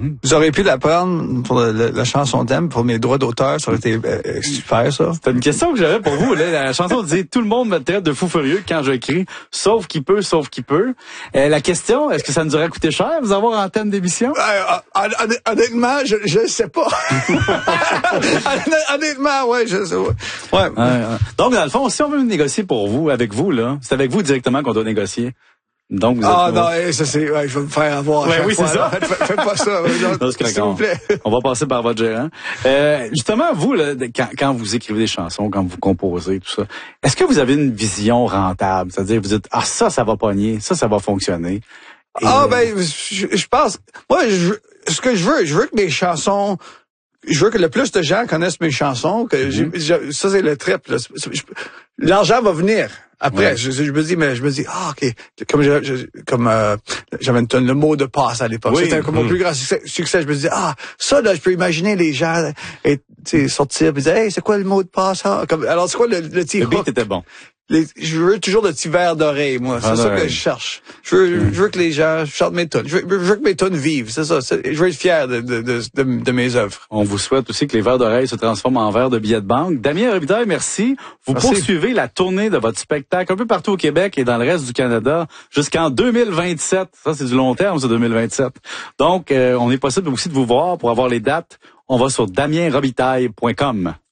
Vous auriez pu la prendre pour la chanson thème, pour mes droits d'auteur, ça aurait été super, ça. C'est une question que j'avais pour vous. Là. La chanson disait « Tout le monde me traite de fou furieux quand j'écris, sauf qui peut, sauf qui peut ». La question, est-ce que ça nous aurait coûté cher vous avoir en thème d'émission? Honnêtement, je sais pas. Honnêtement, ouais, je sais. Ouais. Donc, dans le fond, si on veut négocier pour vous, avec vous, là, c'est avec vous directement qu'on doit négocier. Donc, vous êtes non, ça c'est, je vais me faire avoir. Oui, c'est ça. Faites pas ça. S'il vous plaît. On va passer par votre gérant. Justement, vous, là, quand vous écrivez des chansons, quand vous composez, tout ça, est-ce que vous avez une vision rentable? C'est-à-dire, vous dites, ça va pogner, ça va fonctionner. Je pense, moi, ce que je veux que mes chansons, je veux que le plus de gens connaissent mes chansons, que ça c'est le trip, là. L'argent va venir. Après, ouais. je me dis, ok, comme j'avais une tonne, le mot de passe à l'époque. C'était comme mon plus grand succès. Je me dis, ça, là, je peux imaginer les gens, sortir, puis dire, hey, c'est quoi le mot de passe, hein? Alors, c'est quoi le petit hook? Le beat était bon. Je veux toujours le petit verre d'oreille, moi. C'est ça que je cherche. Je veux que les gens chantent mes tunes. Je veux que mes tunes vivent. C'est ça. Je veux être fier de mes œuvres. On vous souhaite aussi que les verres d'oreille se transforment en verres de billets de banque. Damien Robitaille, merci. Vous poursuivez la tournée de votre spectacle un peu partout au Québec et dans le reste du Canada jusqu'en 2027. Ça, c'est du long terme, c'est 2027. Donc, on est possible aussi de vous voir pour avoir les dates. On va sur damienrobitaille.com.